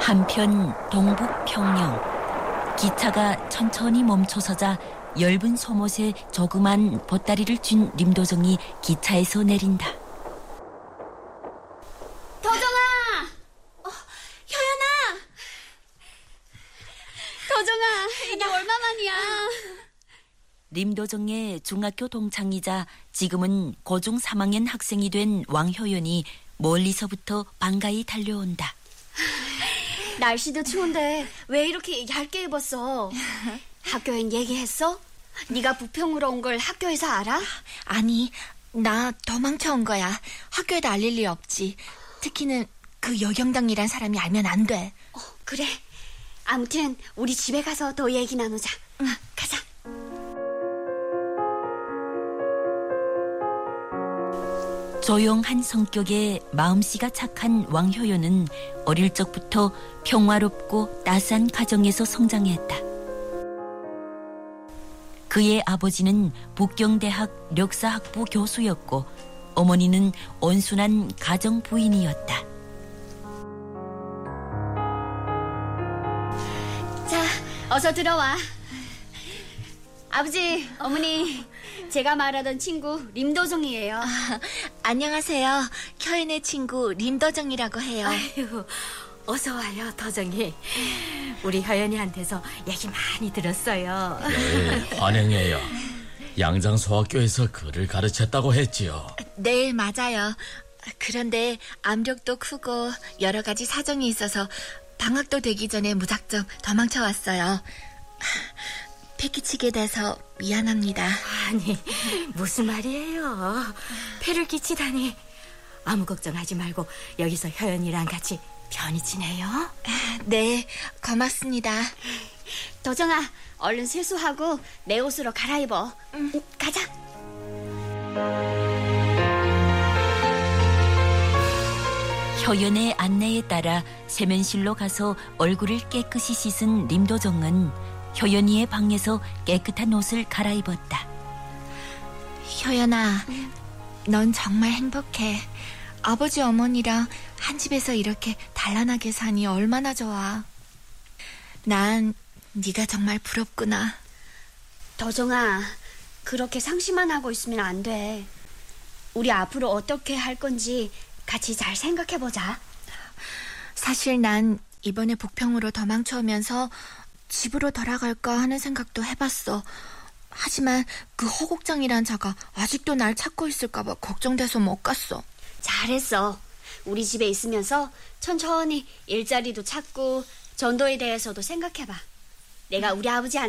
한편 동북 평영, 기차가 천천히 멈춰서자 엷은 소못에 조그만 보따리를 쥔 림도정이 기차에서 내린다. 도정아! 효연아! 도정아, 이게 얼마만이야? 림도정의 중학교 동창이자 지금은 고중 3학년 학생이 된 왕효연이 멀리서부터 반가이 달려온다. 날씨도 추운데 왜 이렇게 얇게 입었어? 학교엔 얘기했어? 네가 부평으로 온 걸 학교에서 알아? 아니, 나 도망쳐 온 거야. 학교에도 알릴 리 없지. 특히는 그 여경당이란 사람이 알면 안 돼. 그래. 아무튼 우리 집에 가서 더 얘기 나누자. 가자. 조용한 성격에 마음씨가 착한 왕효연은 어릴 적부터 평화롭고 따스한 가정에서 성장했다. 그의 아버지는 북경대학 역사학부 교수였고 어머니는 온순한 가정 부인이었다. 자, 어서 들어와. 아버지, 어머니, 제가 말하던 친구 림도정이에요. 안녕하세요. 효연의 친구 림도정이라고 해요. 아유, 어서 와요, 도정이. 우리 효연이한테서 얘기 많이 들었어요. 네, 환영해요. 양장소학교에서 글을 가르쳤다고 했지요. 네, 맞아요. 그런데 암력도 크고 여러 가지 사정이 있어서 방학도 되기 전에 무작정 도망쳐 왔어요. 패기치게 돼서 미안합니다. 아니, 무슨 말이에요. 패를 끼치다니. 아무 걱정하지 말고 여기서 효연이랑 같이 편히 지내요. 네, 고맙습니다. 도정아, 얼른 세수하고 내 옷으로 갈아입어. 가자. 효연의 안내에 따라 세면실로 가서 얼굴을 깨끗이 씻은 림도정은 효연이의 방에서 깨끗한 옷을 갈아입었다. 효연아, 넌 정말 행복해. 아버지 어머니랑 한 집에서 이렇게 단란하게 사니 얼마나 좋아. 난 네가 정말 부럽구나. 도정아, 그렇게 상심만 하고 있으면 안 돼. 우리 앞으로 어떻게 할 건지 같이 잘 생각해보자. 사실 난 이번에 북평으로 도망쳐 오면서 집으로 돌아갈까 하는 생각도 해봤어. 하지만 그 허국장이란 자가 아직도 날 찾고 있을까봐 걱정돼서 못 갔어. 잘했어. 우리 집에 있으면서 천천히 일자리도 찾고 전도에 대해서도 생각해봐. 내가 우리 아버지한테